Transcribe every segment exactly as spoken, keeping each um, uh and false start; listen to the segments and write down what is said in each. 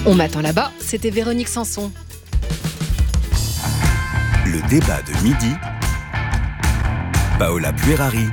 On m'attend là-bas, c'était Véronique Sanson. Le débat de midi, Paola Puerari,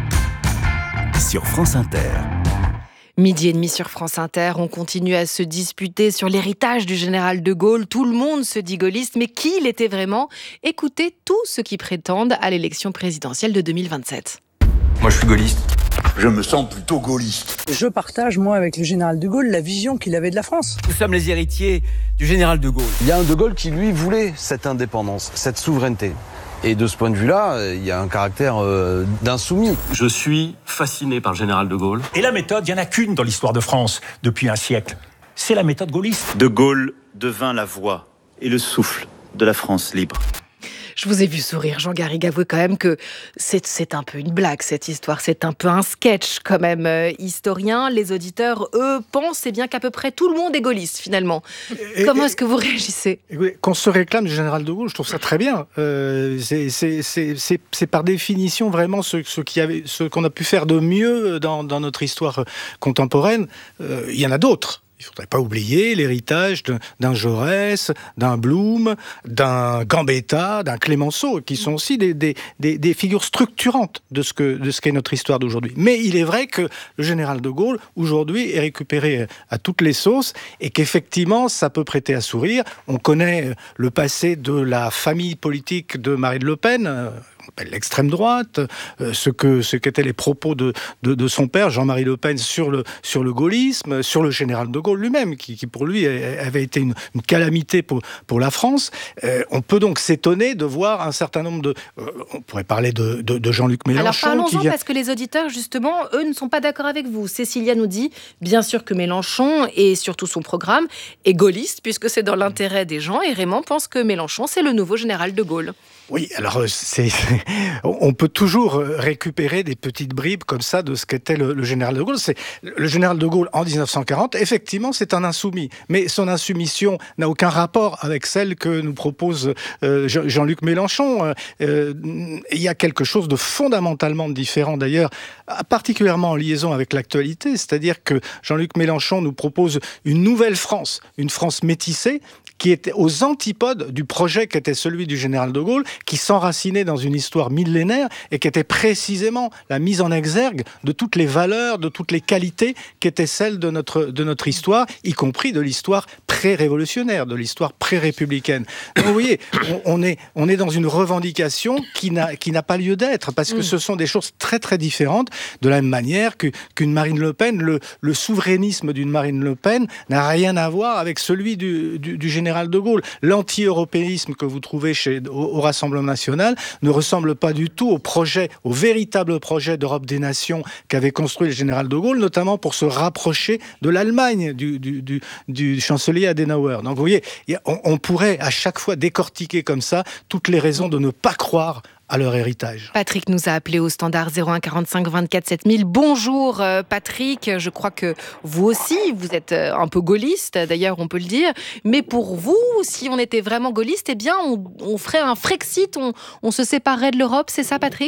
sur France Inter. Midi et demi sur France Inter, on continue à se disputer sur l'héritage du général de Gaulle. Tout le monde se dit gaulliste, mais qui l'était vraiment ? Écoutez tous ceux qui prétendent à l'élection présidentielle de deux mille vingt-sept. Moi je suis gaulliste. Je me sens plutôt gaulliste. Je partage, moi, avec le général de Gaulle, la vision qu'il avait de la France. Nous sommes les héritiers du général de Gaulle. Il y a un de Gaulle qui, lui, voulait cette indépendance, cette souveraineté. Et de ce point de vue-là, il y a un caractère euh, d'insoumis. Je suis fasciné par le général de Gaulle. Et la méthode, il n'y en a qu'une dans l'histoire de France depuis un siècle. C'est la méthode gaulliste. De Gaulle devint la voix et le souffle de la France libre. Je vous ai vu sourire, Jean Garrigue, avouez quand même que c'est, c'est un peu une blague, cette histoire. C'est un peu un sketch, quand même, euh, historien. Les auditeurs, eux, pensent eh bien, qu'à peu près tout le monde est gaulliste, finalement. Et, Comment et, est-ce que vous réagissez ? Qu'on se réclame du général de Gaulle, je trouve ça très bien. Euh, c'est, c'est, c'est, c'est, c'est par définition vraiment ce, ce, qui avait, ce qu'on a pu faire de mieux dans, dans notre histoire contemporaine. Euh, il y en a d'autres. Il ne faudrait pas oublier l'héritage d'un Jaurès, d'un Blum, d'un Gambetta, d'un Clémenceau, qui sont aussi des, des, des, des figures structurantes de ce, que, de ce qu'est notre histoire d'aujourd'hui. Mais il est vrai que le général de Gaulle, aujourd'hui, est récupéré à toutes les sauces et qu'effectivement, ça peut prêter à sourire. On connaît le passé de la famille politique de Marine Le Pen, l'extrême droite, euh, ce que ce qu'étaient les propos de, de, de son père, Jean-Marie Le Pen, sur le, sur le gaullisme, sur le général de Gaulle lui-même, qui, qui pour lui avait été une, une calamité pour, pour la France. Euh, on peut donc s'étonner de voir un certain nombre de... Euh, on pourrait parler de, de, de Jean-Luc Mélenchon. Alors parlons-en, qui vient... parce que les auditeurs, justement, eux ne sont pas d'accord avec vous. Cécilia nous dit, bien sûr que Mélenchon, et surtout son programme, est gaulliste, puisque c'est dans l'intérêt des gens, et Raymond pense que Mélenchon, c'est le nouveau général de Gaulle. Oui, alors c'est, c'est, on peut toujours récupérer des petites bribes comme ça de ce qu'était le, le général de Gaulle. C'est, le général de Gaulle en dix-neuf cent quarante, effectivement, c'est un insoumis. Mais son insoumission n'a aucun rapport avec celle que nous propose euh, Jean-Luc Mélenchon. Euh, il y a quelque chose de fondamentalement différent d'ailleurs, particulièrement en liaison avec l'actualité. C'est-à-dire que Jean-Luc Mélenchon nous propose une nouvelle France, une France métissée, qui était aux antipodes du projet qui était celui du général de Gaulle, qui s'enracinait dans une histoire millénaire et qui était précisément la mise en exergue de toutes les valeurs, de toutes les qualités qui étaient celles de notre, de notre histoire, y compris de l'histoire pré-révolutionnaire, de l'histoire pré-républicaine. Donc vous voyez, on, on, est, on est dans une revendication qui n'a, qui n'a pas lieu d'être, parce que ce sont des choses très très différentes, de la même manière que, qu'une Marine Le Pen, le, le souverainisme d'une Marine Le Pen n'a rien à voir avec celui du, du, du général de Gaulle. L'anti-européisme que vous trouvez chez, au, au Rassemblement national ne ressemble pas du tout au projet, au véritable projet d'Europe des nations qu'avait construit le général de Gaulle, notamment pour se rapprocher de l'Allemagne du, du, du, du chancelier Adenauer. Donc vous voyez, on, on pourrait à chaque fois décortiquer comme ça toutes les raisons de ne pas croire à leur héritage. Patrick nous a appelé au standard zéro un quarante-cinq vingt-quatre sept mille. Bonjour euh, Patrick, je crois que vous aussi, vous êtes euh, un peu gaulliste, d'ailleurs on peut le dire, mais pour vous, si on était vraiment gaulliste, eh bien on, on ferait un Frexit, on, on se séparerait de l'Europe, c'est ça Patrick ?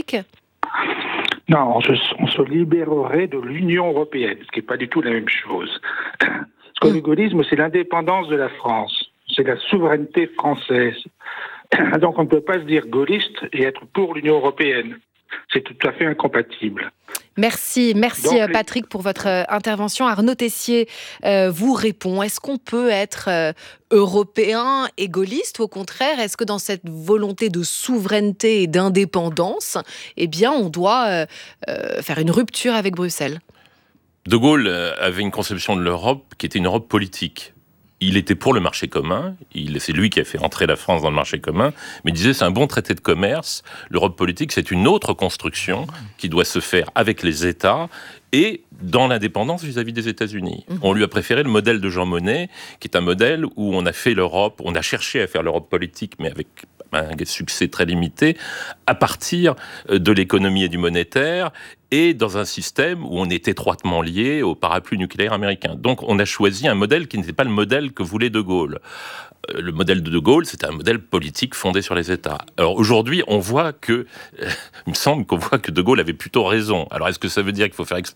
Non, on se, on se libérerait de l'Union européenne, ce qui n'est pas du tout la même chose. Parce que mmh. le gaullisme, c'est l'indépendance de la France, c'est la souveraineté française. Donc on ne peut pas se dire gaulliste et être pour l'Union européenne. C'est tout à fait incompatible. Merci, merci Donc, Patrick pour votre euh, intervention. Arnaud Tessier euh, vous répond. Est-ce qu'on peut être euh, européen et gaulliste ou au contraire, est-ce que dans cette volonté de souveraineté et d'indépendance, eh bien, on doit euh, euh, faire une rupture avec Bruxelles ? De Gaulle avait une conception de l'Europe qui était une Europe politique. Il était pour le marché commun, il, c'est lui qui a fait entrer la France dans le marché commun, mais il disait c'est un bon traité de commerce, l'Europe politique c'est une autre construction qui doit se faire avec les États et dans l'indépendance vis-à-vis des États-Unis. Mmh. On lui a préféré le modèle de Jean Monnet, qui est un modèle où on a fait l'Europe, on a cherché à faire l'Europe politique, mais avec un succès très limité, à partir de l'économie et du monétaire, et dans un système où on est étroitement lié au parapluie nucléaire américain. Donc on a choisi un modèle qui n'était pas le modèle que voulait De Gaulle. Le modèle de De Gaulle, c'était un modèle politique fondé sur les États. Alors aujourd'hui, on voit que, euh, il me semble qu'on voit que De Gaulle avait plutôt raison. Alors est-ce que ça veut dire qu'il faut faire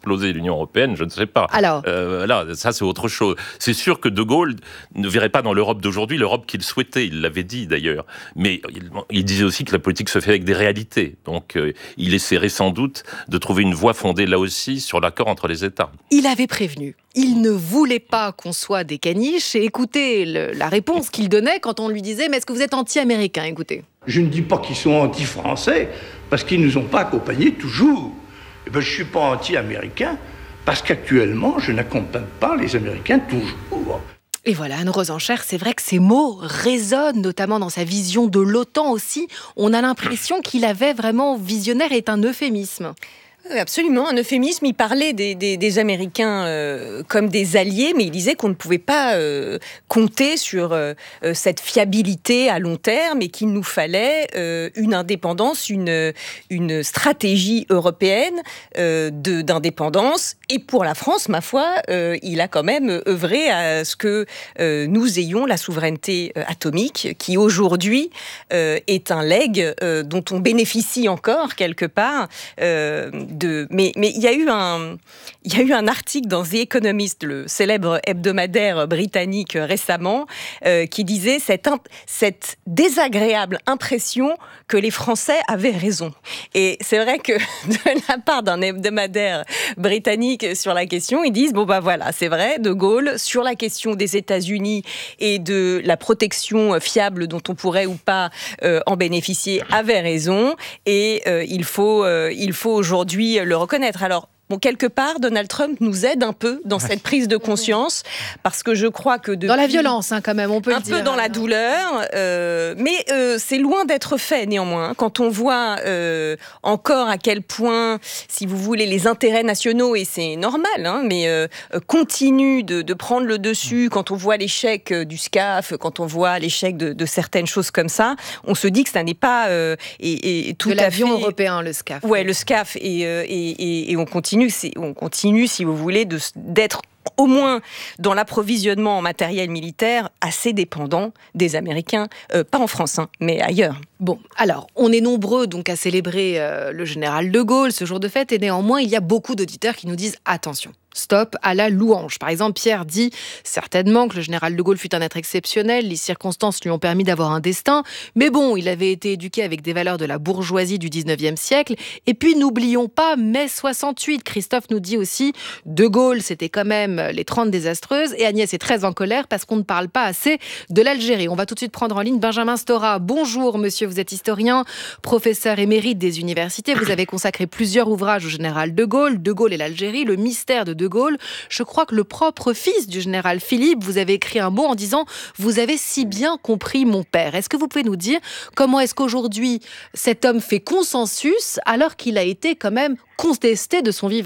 exploser l'Union européenne, je ne sais pas. Alors euh, là, ça c'est autre chose. C'est sûr que De Gaulle ne verrait pas dans l'Europe d'aujourd'hui l'Europe qu'il souhaitait, il l'avait dit d'ailleurs. Mais il, il disait aussi que la politique se fait avec des réalités. Donc euh, il essaierait sans doute de trouver une voie fondée là aussi sur l'accord entre les États. Il avait prévenu. Il ne voulait pas qu'on soit des caniches. Et écoutez le, la réponse qu'il donnait quand on lui disait « Mais est-ce que vous êtes anti-américain ?» Écoutez. Je ne dis pas qu'ils sont anti-français, parce qu'ils ne nous ont pas accompagnés toujours. Et ben, je ne suis pas anti-américain, parce qu'actuellement, je n'accompagne pas les Américains toujours. Et voilà, Anne Rosencher, c'est vrai que ces mots résonnent, notamment dans sa vision de l'OTAN aussi. On a l'impression qu'il avait vraiment visionnaire est un euphémisme. Absolument, un euphémisme. Il parlait des, des, des Américains euh, comme des alliés, mais il disait qu'on ne pouvait pas euh, compter sur euh, cette fiabilité à long terme et qu'il nous fallait euh, une indépendance, une, une stratégie européenne euh, de, d'indépendance. Et pour la France, ma foi, euh, il a quand même œuvré à ce que euh, nous ayons la souveraineté euh, atomique, qui aujourd'hui euh, est un legs euh, dont on bénéficie encore quelque part. Euh, De, mais mais il y a eu un il y a eu un article dans The Economist, le célèbre hebdomadaire britannique récemment, euh, qui disait cette cette désagréable impression que les Français avaient raison. Et c'est vrai que de la part d'un hebdomadaire britannique sur la question, ils disent bon bah voilà, c'est vrai, De Gaulle sur la question des États-Unis et de la protection fiable dont on pourrait ou pas euh, en bénéficier avait raison et euh, il faut euh, il faut aujourd'hui le reconnaître. Alors, bon, quelque part, Donald Trump nous aide un peu dans cette prise de conscience, parce que je crois que depuis, dans la violence, hein, quand même, on peut un le dire. peu dans la douleur, euh, mais euh, c'est loin d'être fait néanmoins. Hein, quand on voit euh, encore à quel point, si vous voulez, les intérêts nationaux, et c'est normal, hein, mais euh, continuent de, de prendre le dessus. Quand on voit l'échec du SCAF, quand on voit l'échec de, de certaines choses comme ça, on se dit que ça n'est pas euh, et, et tout de à l'avion fait européen, le SCAF. Ouais, le SCAF, et, et, et, et on continue. C'est, on continue, si vous voulez, de, d'être au moins dans l'approvisionnement en matériel militaire assez dépendant des Américains, euh, pas en France, hein, mais ailleurs. Bon, alors, on est nombreux donc à célébrer euh, le général de Gaulle ce jour de fête, et néanmoins, il y a beaucoup d'auditeurs qui nous disent « Attention ». Stop à la louange. Par exemple, Pierre dit certainement que le général de Gaulle fut un être exceptionnel, les circonstances lui ont permis d'avoir un destin, mais bon, il avait été éduqué avec des valeurs de la bourgeoisie du dix-neuvième siècle. Et puis, n'oublions pas mai soixante-huit. Christophe nous dit aussi, De Gaulle, c'était quand même les trente désastreuses, et Agnès est très en colère parce qu'on ne parle pas assez de l'Algérie. On va tout de suite prendre en ligne Benjamin Stora. Bonjour, monsieur, vous êtes historien, professeur émérite des universités. Vous avez consacré plusieurs ouvrages au général de Gaulle, De Gaulle et l'Algérie, le mystère de De Gaulle. Je crois que le propre fils du général Philippe, vous avez écrit un mot en disant « Vous avez si bien compris mon père ». Est-ce que vous pouvez nous dire comment est-ce qu'aujourd'hui cet homme fait consensus alors qu'il a été quand même contesté de son vivant ?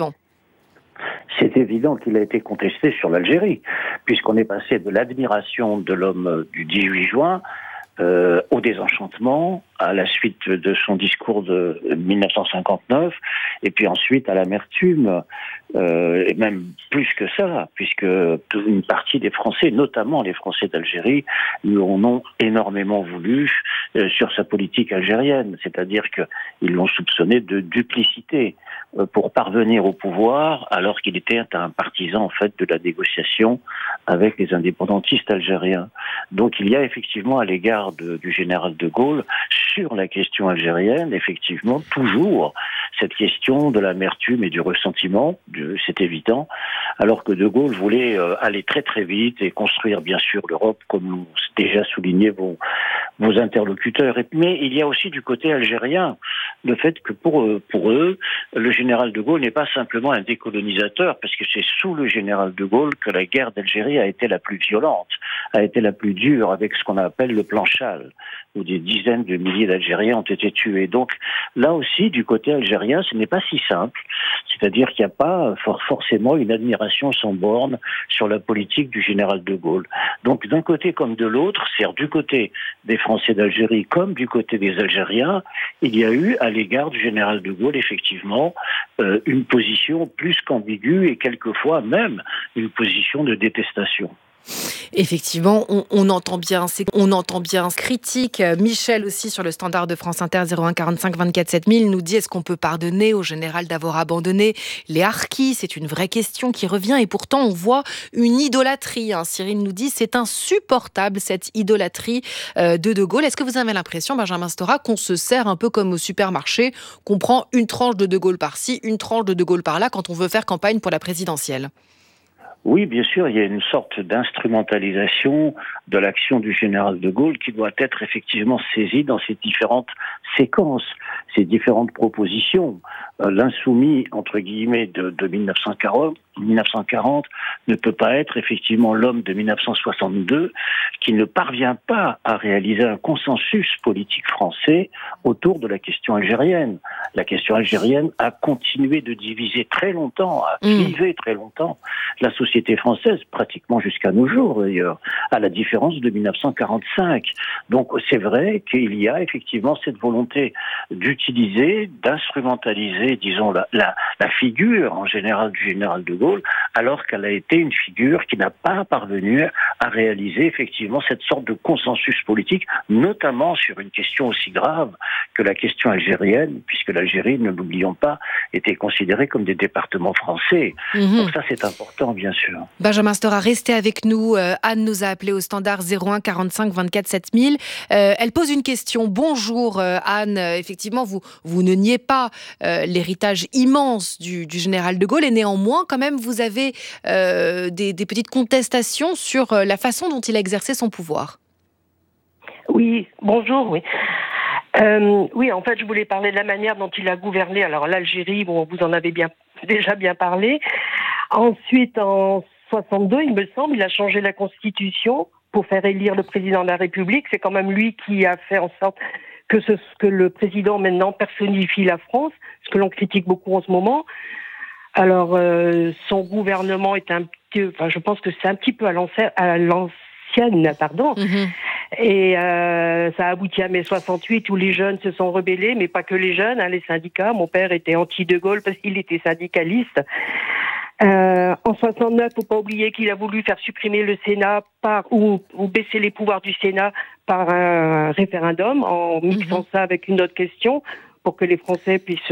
C'est évident qu'il a été contesté sur l'Algérie, puisqu'on est passé de l'admiration de l'homme du dix-huit juin Euh, au désenchantement, à la suite de son discours de mille neuf cent cinquante-neuf, et puis ensuite à l'amertume, euh, et même plus que ça, puisque une partie des Français, notamment les Français d'Algérie, lui en ont énormément voulu euh, sur sa politique algérienne, c'est-à-dire qu'ils l'ont soupçonné de duplicité euh, pour parvenir au pouvoir, alors qu'il était un partisan en fait de la négociation avec les indépendantistes algériens. Donc il y a effectivement à l'égard De, du général de Gaulle sur la question algérienne, effectivement, toujours cette question de l'amertume et du ressentiment, c'est évident, alors que de Gaulle voulait euh, aller très très vite et construire bien sûr l'Europe, comme l'ont déjà souligné vos, vos interlocuteurs. Mais il y a aussi du côté algérien le fait que pour eux, pour eux, le général de Gaulle n'est pas simplement un décolonisateur, parce que c'est sous le général de Gaulle que la guerre d'Algérie a été la plus violente, a été la plus dure, avec ce qu'on appelle le plan Chal, où des dizaines de milliers d'Algériens ont été tués. Donc là aussi, du côté algérien, ce n'est pas si simple. C'est-à-dire qu'il n'y a pas forcément une admiration sans borne sur la politique du général de Gaulle. Donc d'un côté comme de l'autre, c'est-à-dire du côté des Français d'Algérie comme du côté des Algériens, il y a eu à l'égard du général de Gaulle effectivement euh, une position plus qu'ambiguë et quelquefois même une position de détestation. Effectivement, on, on entend bien, c'est, on entend bien critique. Michel aussi sur le standard de France Inter zéro un quarante-cinq vingt-quatre sept mille nous dit est-ce qu'on peut pardonner au général d'avoir abandonné les harkis? C'est une vraie question qui revient et pourtant on voit une idolâtrie. Hein. Cyril nous dit c'est insupportable cette idolâtrie euh, de De Gaulle. Est-ce que vous avez l'impression, Benjamin Stora, qu'on se sert un peu comme au supermarché, qu'on prend une tranche de De Gaulle par-ci, une tranche de De Gaulle par-là quand on veut faire campagne pour la présidentielle? Oui, bien sûr, il y a une sorte d'instrumentalisation de l'action du général de Gaulle qui doit être effectivement saisie dans ces différentes séquences, ces différentes propositions. Euh, l'insoumis, entre guillemets, de, de mille neuf cent quarante, mille neuf cent quarante ne peut pas être effectivement l'homme de mille neuf cent soixante-deux qui ne parvient pas à réaliser un consensus politique français autour de la question algérienne. La question algérienne a continué de diviser très longtemps, a clivé très longtemps la société française, pratiquement jusqu'à nos jours d'ailleurs, à la différence de mille neuf cent quarante-cinq. Donc c'est vrai qu'il y a effectivement cette volonté d'utiliser, d'instrumentaliser, disons, la, la, la figure en général du général de Gaulle, alors qu'elle a été une figure qui n'a pas parvenu à réaliser effectivement cette sorte de consensus politique, notamment sur une question aussi grave que la question algérienne, puisque l'Algérie, ne l'oublions pas, était considérée comme des départements français. Mmh. Donc ça c'est important, bien sûr. Benjamin Stora, restez avec nous. Euh, Anne nous a appelé au standard zéro un quarante-cinq vingt-quatre sept mille. Euh, elle pose une question. Bonjour euh, Anne, euh, effectivement vous, vous ne niez pas euh, l'héritage immense du, du général de Gaulle et néanmoins quand même vous avez euh, des, des petites contestations sur euh, la façon dont il a exercé son pouvoir. Oui, bonjour, oui. Euh, oui, en fait, je voulais parler de la manière dont il a gouverné. Alors, l'Algérie, bon, vous en avez bien, déjà bien parlé. Ensuite, en soixante-deux, il me semble, il a changé la Constitution pour faire élire le président de la République. C'est quand même lui qui a fait en sorte que, ce, que le président, maintenant, personnifie la France, ce que l'on critique beaucoup en ce moment. Alors, euh, son gouvernement est un petit... Enfin, je pense que c'est un petit peu à l'ancienne, à l'ancienne pardon. Mmh. Et euh, ça a abouti à mai soixante-huit où les jeunes se sont rebellés, mais pas que les jeunes, hein, les syndicats. Mon père était anti-De Gaulle parce qu'il était syndicaliste. Euh, en soixante-neuf, faut pas oublier qu'il a voulu faire supprimer le Sénat par ou, ou baisser les pouvoirs du Sénat par un référendum en mixant mmh. ça avec une autre question pour que les Français puissent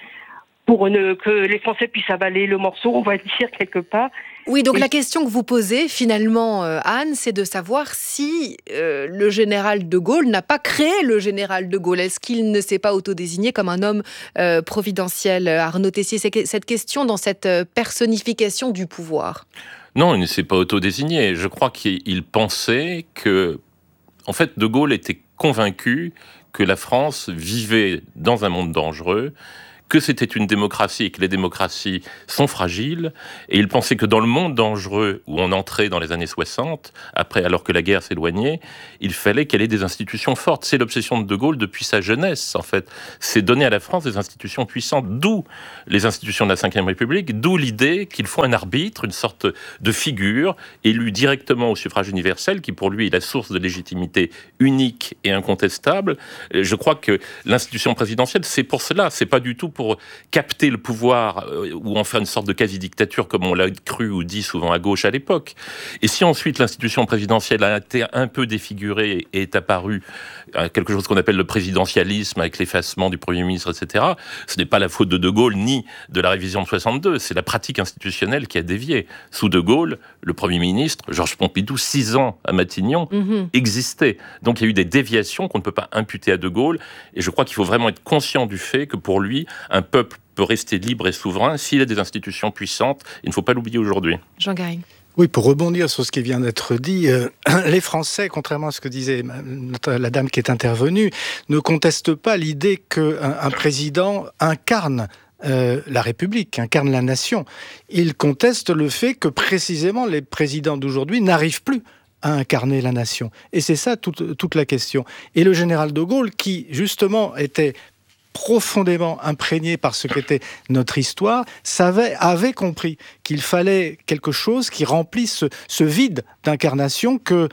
pour ne, que les Français puissent avaler le morceau, on va dire quelque part. Oui, donc Et... la question que vous posez finalement, euh, Anne, c'est de savoir si euh, le général de Gaulle n'a pas créé le général de Gaulle. Est-ce qu'il ne s'est pas autodésigné comme un homme euh, providentiel? Arnaud Tessier, c'est cette question dans cette personnification du pouvoir. Non, il ne s'est pas autodésigné. Je crois qu'il pensait que, en fait, de Gaulle était convaincu que la France vivait dans un monde dangereux, que c'était une démocratie et que les démocraties sont fragiles. Et il pensait que dans le monde dangereux où on entrait dans les années soixante, après, alors que la guerre s'éloignait, il fallait qu'elle ait des institutions fortes. C'est l'obsession de De Gaulle depuis sa jeunesse, en fait. C'est donner à la France des institutions puissantes, d'où les institutions de la cinquième République, d'où l'idée qu'il faut un arbitre, une sorte de figure élue directement au suffrage universel, qui pour lui est la source de légitimité unique et incontestable. Je crois que l'institution présidentielle, c'est pour cela, c'est pas du tout pour capter le pouvoir euh, ou en faire une sorte de quasi-dictature comme on l'a cru ou dit souvent à gauche à l'époque. Et si ensuite l'institution présidentielle a été un peu défigurée et est apparue euh, quelque chose qu'on appelle le présidentialisme avec l'effacement du Premier ministre, et cetera, ce n'est pas la faute de De Gaulle ni de la révision de soixante-deux, c'est la pratique institutionnelle qui a dévié. Sous De Gaulle, le Premier ministre, Georges Pompidou, six ans à Matignon, mmh. existait. Donc il y a eu des déviations qu'on ne peut pas imputer à De Gaulle et je crois qu'il faut vraiment être conscient du fait que pour lui, un peuple peut rester libre et souverain s'il a des institutions puissantes. Il ne faut pas l'oublier aujourd'hui. Jean Garrigue. Oui, pour rebondir sur ce qui vient d'être dit, euh, les Français, contrairement à ce que disait la dame qui est intervenue, ne contestent pas l'idée qu'un un président incarne Euh, la République, incarne la nation. Ils contestent le fait que précisément les présidents d'aujourd'hui n'arrivent plus à incarner la nation. Et c'est ça toute, toute la question. Et le général de Gaulle, qui justement était profondément imprégné par ce qu'était notre histoire, savait, avait compris qu'il fallait quelque chose qui remplisse ce, ce vide d'incarnation que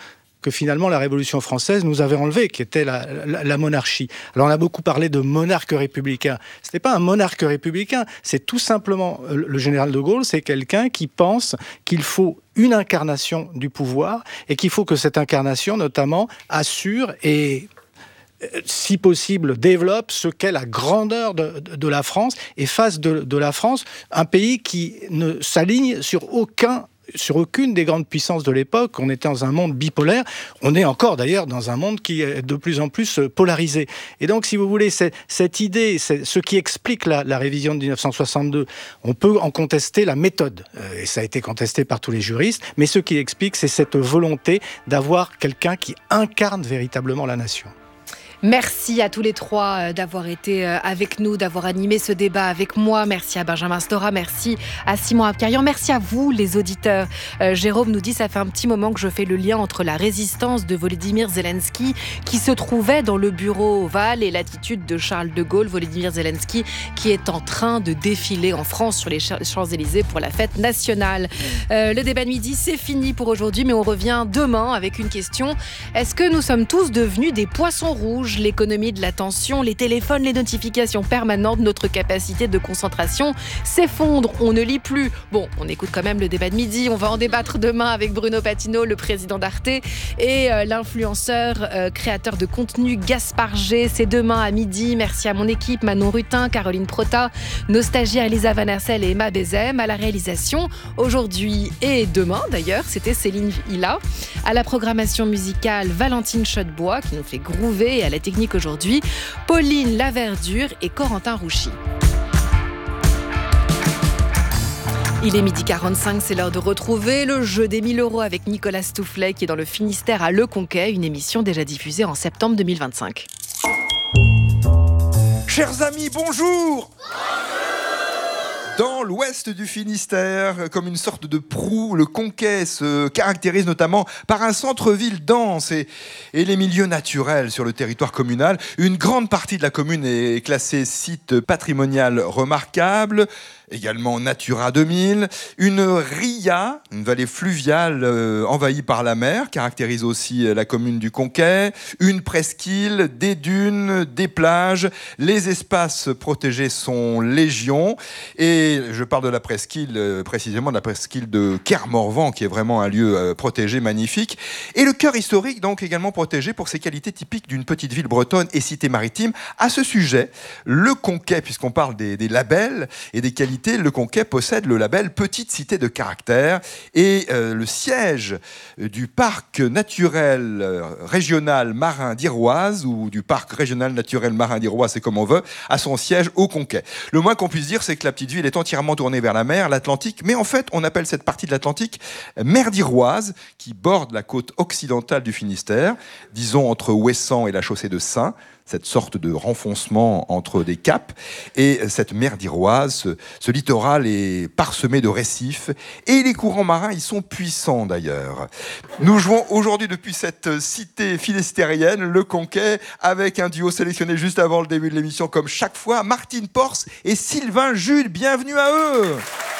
que finalement la Révolution française nous avait enlevé, qui était la, la, la monarchie. Alors on a beaucoup parlé de monarque républicain. Ce n'est pas un monarque républicain, c'est tout simplement le général de Gaulle, c'est quelqu'un qui pense qu'il faut une incarnation du pouvoir et qu'il faut que cette incarnation, notamment, assure et si possible, développe ce qu'est la grandeur de, de, de la France et fasse de, de la France un pays qui ne s'aligne sur aucun sur aucune des grandes puissances de l'époque. On était dans un monde bipolaire. On est encore d'ailleurs dans un monde qui est de plus en plus polarisé. Et donc, si vous voulez, c'est, cette idée, c'est ce qui explique la, la révision de dix-neuf cent soixante-deux. On peut en contester la méthode, et ça a été contesté par tous les juristes, mais ce qui explique, c'est cette volonté d'avoir quelqu'un qui incarne véritablement la nation. Merci à tous les trois d'avoir été avec nous, d'avoir animé ce débat avec moi. Merci à Benjamin Stora, merci à Simon Abkarian, merci à vous les auditeurs. Euh, Jérôme nous dit, ça fait un petit moment que je fais le lien entre la résistance de Volodymyr Zelensky qui se trouvait dans le bureau ovale et l'attitude de Charles de Gaulle, Volodymyr Zelensky qui est en train de défiler en France sur les Champs-Élysées pour la fête nationale. Euh, le débat de midi, c'est fini pour aujourd'hui, mais on revient demain avec une question. Est-ce que nous sommes tous devenus des poissons rouges ? L'économie de l'attention, les téléphones, les notifications permanentes, notre capacité de concentration s'effondre, on ne lit plus. Bon, on écoute quand même le débat de midi, on va en débattre demain avec Bruno Patino, le président d'Arte, et euh, l'influenceur, euh, créateur de contenu Gaspard G. C'est demain à midi. Merci à mon équipe, Manon Rutin, Caroline Prota, nos stagiaires Elisa Van Hersel et Emma Bézem, à la réalisation aujourd'hui et demain d'ailleurs, c'était Céline Hilla, à la programmation musicale Valentine Chodebois qui nous fait groover, et à la technique aujourd'hui, Pauline Laverdure et Corentin Rouchy. Il est midi quarante-cinq, c'est l'heure de retrouver le jeu des mille euros avec Nicolas Stoufflet qui est dans le Finistère à Le Conquet, une émission déjà diffusée en septembre deux mille vingt-cinq. Chers amis, bonjour. Dans l'ouest du Finistère, comme une sorte de proue, le Conquet se caractérise notamment par un centre-ville dense et, et les milieux naturels sur le territoire communal. Une grande partie de la commune est classée site patrimonial remarquable, également Natura deux mille. Une ria, une vallée fluviale euh, envahie par la mer, caractérise aussi la commune du Conquet. Une presqu'île, des dunes, des plages. Les espaces protégés sont légion. Et je parle de la presqu'île, euh, précisément de la presqu'île de Kermorvan, qui est vraiment un lieu euh, protégé, magnifique. Et le cœur historique, donc également protégé pour ses qualités typiques d'une petite ville bretonne et cité maritime. À ce sujet, le Conquet, puisqu'on parle des, des labels et des qualités, le Conquet possède le label Petite Cité de Caractère et euh, le siège du parc naturel euh, régional marin d'Iroise ou du parc régional naturel marin d'Iroise, c'est comme on veut, a son siège au Conquet. Le moins qu'on puisse dire, c'est que la petite ville est entièrement tournée vers la mer, l'Atlantique, mais en fait, on appelle cette partie de l'Atlantique mer d'Iroise, qui borde la côte occidentale du Finistère, disons entre Ouessant et la chaussée de Saint, cette sorte de renfoncement entre des caps. Et cette mer d'Iroise, ce, ce littoral est parsemé de récifs et les courants marins y sont puissants d'ailleurs. Nous jouons aujourd'hui depuis cette cité finistérienne, le Conquet, avec un duo sélectionné juste avant le début de l'émission comme chaque fois, Martine Porce et Sylvain Jude. Bienvenue à eux.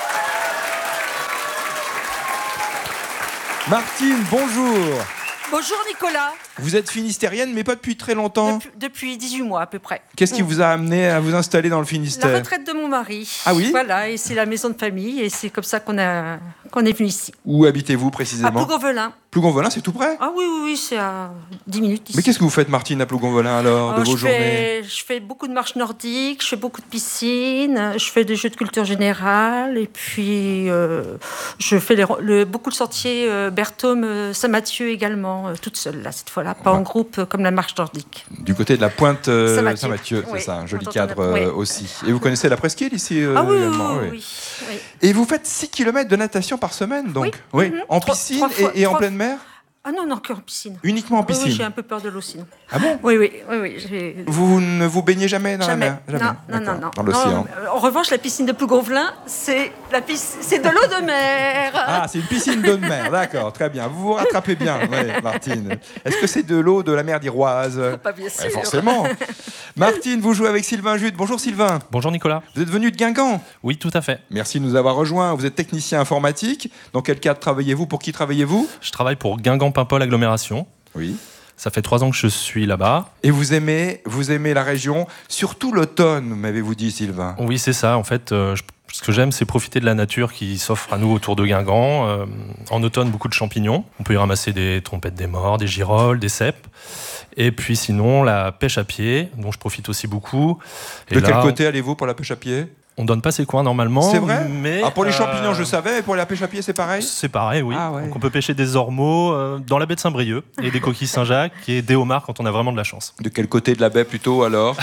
Martine, bonjour. Bonjour Nicolas. Vous êtes finistérienne, mais pas depuis très longtemps. Depuis, depuis dix-huit mois à peu près. Qu'est-ce qui vous a amené à vous installer dans le Finistère ? La retraite de mon mari. Ah oui ? Voilà, et c'est la maison de famille, et c'est comme ça qu'on, a, qu'on est venu ici. Où habitez-vous précisément ? À Plougonvelin. Plougonvelin, c'est tout près ? Ah oui, oui, oui, c'est à dix minutes ici. Mais qu'est-ce que vous faites, Martine, à Plougonvelin alors, oh, de vos je journées ? fais, Je fais beaucoup de marches nordiques, je fais beaucoup de piscines, je fais des jeux de culture générale, et puis euh, je fais les, le, beaucoup de sentiers euh, Berthaume, Saint-Mathieu également, euh, toute seule là, cette fois-là, pas ouais. en groupe euh, comme la marche nordique. Du côté de la pointe euh, Saint-Mathieu, Saint-Mathieu oui. C'est ça, un joli On cadre la... euh, oui. aussi. Et vous connaissez la presqu'île ici euh, ah oui, également oui, oui. oui, oui. Et vous faites six kilomètres de natation par semaine, donc ? Oui, oui. Mm-hmm. En trois, piscine trois fois, et, et en trois... pleine mer ? Ah non, non, qu'en piscine. Uniquement en piscine ? Oui, oui, j'ai un peu peur de l'eau sinon. Ah bon ? Oui, oui, oui. oui j'ai... Vous ne vous baignez jamais dans jamais. la mer ? Jamais. Non, non, non, non. Dans l'océan. Non, en revanche, la piscine de Plougonvelin, c'est, la piscine, c'est de l'eau de mer. Ah, c'est une piscine d'eau de mer, d'accord, très bien. Vous vous rattrapez bien, oui, Martine. Est-ce que c'est de l'eau de la mer d'Iroise ? Pas bien sûr. Ouais, forcément. Martine, vous jouez avec Sylvain Jude. Bonjour Sylvain. Bonjour Nicolas. Vous êtes venu de Guingamp ? Oui, tout à fait. Merci de nous avoir rejoints. Vous êtes technicien informatique. Dans quel cadre travaillez-vous ? Pour qui travaillez-vous ? Je travaille pour Guingamp Paimpol Agglomération. Oui. Ça fait trois ans que je suis là-bas. Et vous aimez, vous aimez la région, surtout l'automne, m'avez-vous dit, Sylvain? Oui, c'est ça. En fait, euh, je, ce que j'aime, c'est profiter de la nature qui s'offre à nous autour de Guingamp. Euh, en automne, beaucoup de champignons. On peut y ramasser des trompettes des morts, des girolles, des cèpes. Et puis sinon, la pêche à pied, dont je profite aussi beaucoup. Et de là, quel côté allez-vous pour la pêche à pied? On donne pas ces coins normalement. C'est vrai mais ah, pour les euh, champignons, je savais, et pour la pêche à pied, c'est pareil? C'est pareil, oui. Ah, ouais. Donc on peut pêcher des ormeaux euh, dans la baie de Saint-Brieuc et des coquilles Saint-Jacques et des homards quand on a vraiment de la chance. De quel côté de la baie plutôt alors?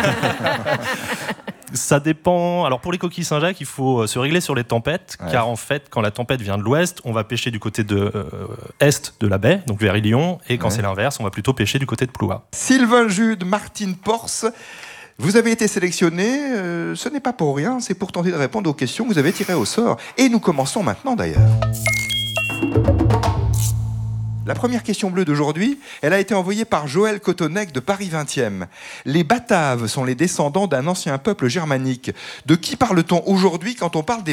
Ça dépend. Alors pour les coquilles Saint-Jacques, il faut se régler sur les tempêtes, ouais. Car en fait, quand la tempête vient de l'ouest, on va pêcher du côté de euh, est de la baie, donc vers Ilion, et quand ouais. C'est l'inverse, on va plutôt pêcher du côté de Ploua. Sylvain Jude, Martine Porce. Vous avez été sélectionné, euh, ce n'est pas pour rien, c'est pour tenter de répondre aux questions que vous avez tirées au sort. Et nous commençons maintenant d'ailleurs. La première question bleue d'aujourd'hui, elle a été envoyée par Joël Cotonec de Paris vingtième. Les Bataves sont les descendants d'un ancien peuple germanique. De qui parle-t-on aujourd'hui quand on parle des